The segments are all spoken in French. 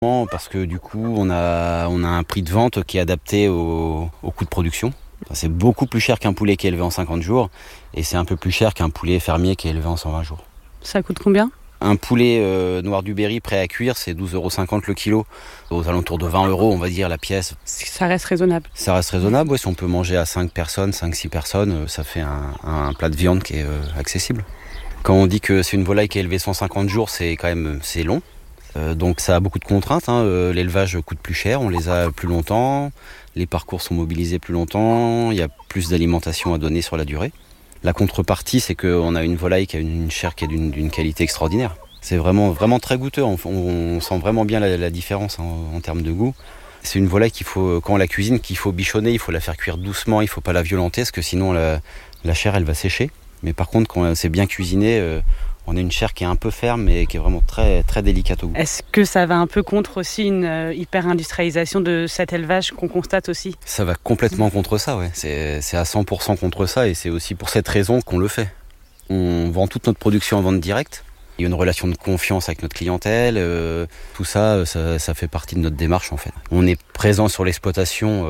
Parce que du coup, on a un prix de vente qui est adapté au coût de production. C'est beaucoup plus cher qu'un poulet qui est élevé en 50 jours et c'est un peu plus cher qu'un poulet fermier qui est élevé en 120 jours. Ça coûte combien ? Un poulet noir du Berry prêt à cuire, c'est 12,50 € le kilo, aux alentours de 20 €, on va dire, la pièce. Ça reste raisonnable. Ça reste raisonnable, oui. Si on peut manger à 5 personnes, 5-6 personnes, ça fait un plat de viande qui est accessible. Quand on dit que c'est une volaille qui est élevée 150 jours, c'est long. Donc ça a beaucoup de contraintes. L'élevage coûte plus cher, on les a plus longtemps, les parcours sont mobilisés plus longtemps, il y a plus d'alimentation à donner sur la durée. La contrepartie, c'est qu'on a une volaille qui a une chair qui est d'une qualité extraordinaire. C'est vraiment, vraiment très goûteux, on sent vraiment bien la différence en termes de goût. C'est une volaille quand on la cuisine, qu'il faut bichonner, il faut la faire cuire doucement, il ne faut pas la violenter, parce que sinon la chair elle va sécher. Mais par contre, quand c'est bien cuisiné, on a une chair qui est un peu ferme et qui est vraiment très, très délicate au goût. Est-ce que ça va un peu contre aussi une hyper-industrialisation de cet élevage qu'on constate aussi ? Ça va complètement contre ça, ouais. C'est à 100% contre ça et c'est aussi pour cette raison qu'on le fait. On vend toute notre production en vente directe. Il y a une relation de confiance avec notre clientèle. Tout ça fait partie de notre démarche en fait. On est présent sur l'exploitation,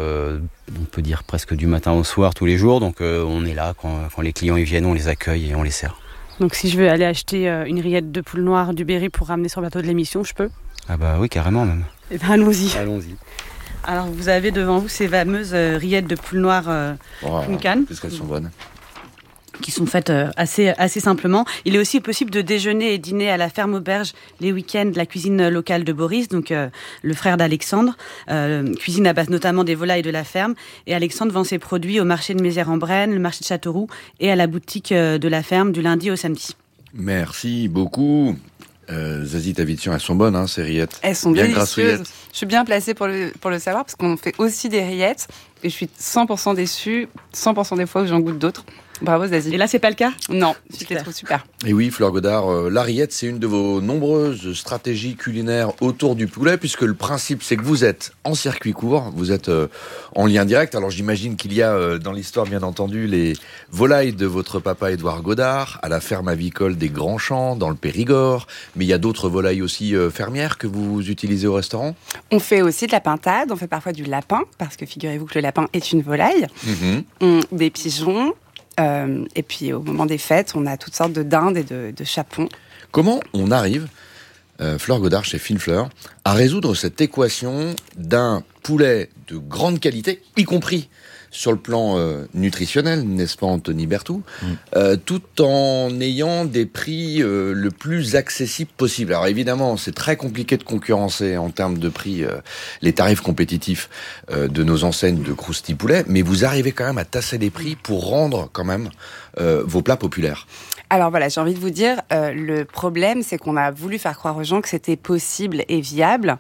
on peut dire presque du matin au soir tous les jours. Donc on est là quand les clients y viennent, on les accueille et on les sert. Donc si je veux aller acheter une rillette de poule noire du Berry pour ramener sur le plateau de l'émission, je peux ? Ah bah oui, carrément même. Eh ben allons-y. Allons-y. Alors vous avez devant vous ces fameuses rillettes de poule noire Kunkan. Qu'est-ce qu'elles sont bonnes. Qui sont faites assez simplement. Il est aussi possible de déjeuner et dîner à la ferme auberge les week-ends de la cuisine locale de Boris, donc le frère d'Alexandre, cuisine à base notamment des volailles de la ferme. Et Alexandre vend ses produits au marché de Mézières-en-Brenne, le marché de Châteauroux et à la boutique de la ferme du lundi au samedi. Merci beaucoup. Zazie, ta vision, elles sont bonnes, ces rillettes. Elles sont bien délicieuses. Je suis bien placée pour le savoir parce qu'on fait aussi des rillettes et je suis 100% déçue, 100% des fois où j'en goûte d'autres. Bravo Zazie. Et là, c'est pas le cas ? Non, je les trouve super. Et oui, Fleur Godard, la rillette, c'est une de vos nombreuses stratégies culinaires autour du poulet, puisque le principe, c'est que vous êtes en circuit court, vous êtes en lien direct. Alors j'imagine qu'il y a dans l'histoire, bien entendu, les volailles de votre papa Édouard Godard, à la ferme avicole des Grands Champs, dans le Périgord. Mais il y a d'autres volailles aussi fermières que vous utilisez au restaurant ? On fait aussi de la pintade, on fait parfois du lapin, parce que figurez-vous que le lapin est une volaille. Des pigeons. Et puis au moment des fêtes, on a toutes sortes de dindes et de chapons. Comment on arrive, Fleur Godard chez Fine Fleur, à résoudre cette équation d'un poulet de grande qualité, y compris sur le plan nutritionnel, n'est-ce pas Anthony Berthoud, tout en ayant des prix le plus accessibles possible. Alors évidemment, c'est très compliqué de concurrencer en termes de prix les tarifs compétitifs de nos enseignes de croustilles poulet, mais vous arrivez quand même à tasser les prix pour rendre quand même vos plats populaires. Alors voilà, j'ai envie de vous dire, le problème, c'est qu'on a voulu faire croire aux gens que c'était possible et viable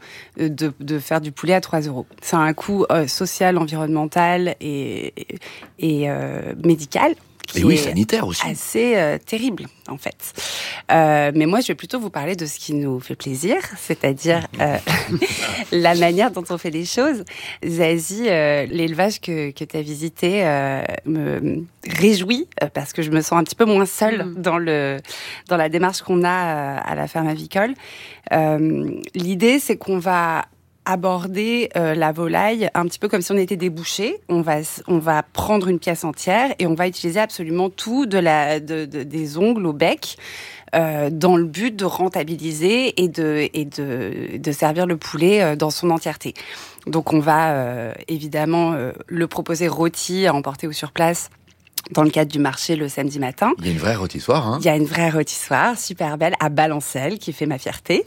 de faire du poulet à 3 €. C'est un coût social, environnemental et médical. Et oui, sanitaire aussi. Assez terrible, en fait. Mais moi, je vais plutôt vous parler de ce qui nous fait plaisir, c'est-à-dire la manière dont on fait les choses. Zazie, l'élevage que tu as visité me réjouit parce que je me sens un petit peu moins seule dans la démarche qu'on a à la ferme avicole. L'idée, c'est qu'on va aborder la volaille un petit peu comme si on était des bouchers. On va prendre une pièce entière et on va utiliser absolument tout des ongles au bec dans le but de rentabiliser et de servir le poulet dans son entièreté. Donc on va évidemment le proposer rôti à emporter ou sur place dans le cadre du marché le samedi matin. Il y a une vraie rôtissoire, Il y a une vraie rôtissoire, super belle, à Balancelle, qui fait ma fierté.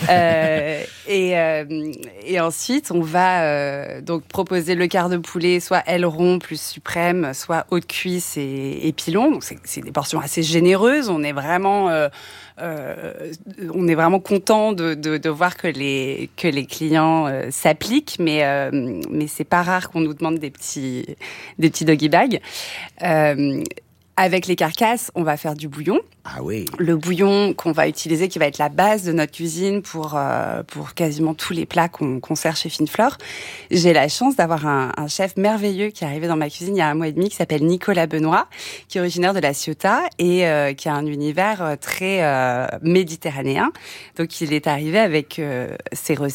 Et ensuite, on va donc proposer le quart de poulet, soit aileron plus suprême, soit haute cuisse et pilon. Donc c'est des portions assez généreuses. On est vraiment content de voir que les clients s'appliquent, mais c'est pas rare qu'on nous demande des petits doggy bags. Avec les carcasses, on va faire du bouillon. Ah oui. Le bouillon qu'on va utiliser, qui va être la base de notre cuisine pour quasiment tous les plats qu'on sert chez Fine Fleur. J'ai la chance d'avoir un chef merveilleux qui est arrivé dans ma cuisine il y a 1 mois et demi, qui s'appelle Nicolas Benoît, qui est originaire de La Ciotat et qui a un univers très méditerranéen. Donc il est arrivé avec ses